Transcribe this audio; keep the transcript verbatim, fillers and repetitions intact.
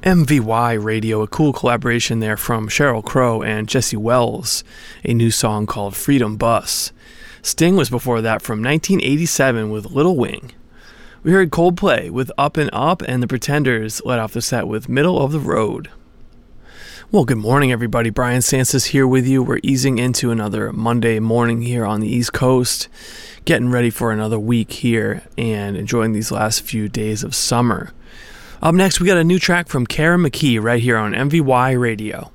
M V Y Radio, a cool collaboration there from Sheryl Crow and Jesse Wells, a new song called Freedom Bus. Sting was before that from nineteen eighty-seven with Little Wing. We heard Coldplay with Up and Up, and the Pretenders led off the set with Middle of the Road. Well, good morning, everybody. Brian Sansis here with you. We're easing into another Monday morning here on the East Coast, getting ready for another week here and enjoying these last few days of summer. Up next, we got a new track from Kara McKee right here on M V Y Radio.